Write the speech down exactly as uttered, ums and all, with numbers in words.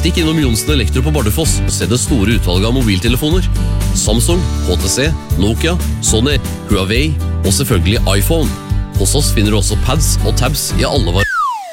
Stikk innom Johnsen Elektro på Bardufoss og se det store utvalget av mobiltelefoner. Samsung, H T C, Nokia, Sony, Huawei og selvfølgelig iPhone. Hos oss finner du også pads og tabs i alle var...